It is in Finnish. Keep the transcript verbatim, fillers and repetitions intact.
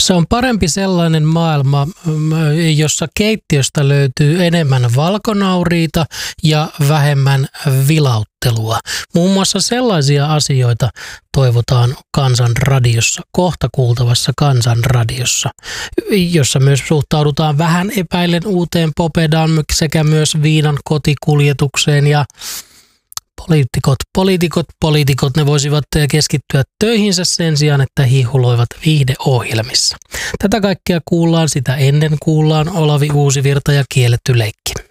Se on parempi sellainen maailma, jossa keittiöstä löytyy enemmän valkonauriita ja vähemmän vilauttelua. Muun muassa sellaisia asioita toivotaan Kansanradiossa, kohta kuultavassa Kansanradiossa, jossa myös suhtaudutaan vähän epäillen uuteen popedaan sekä myös viinan kotikuljetukseen ja Poliitikot, poliitikot, poliitikot, ne voisivat keskittyä töihinsä sen sijaan, että hihuloivat viihdeohjelmissa. Tätä kaikkea kuullaan, sitä ennen kuullaan Olavi Uusivirta ja Kielletty leikki.